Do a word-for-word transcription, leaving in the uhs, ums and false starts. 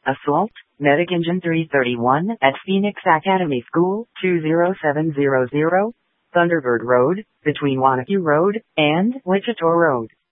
Assault, Medic Engine three thirty-one at Phoenix Academy School, two zero seven zero zero, Thunderbird Road, between Wanakee Road and Wichita Road.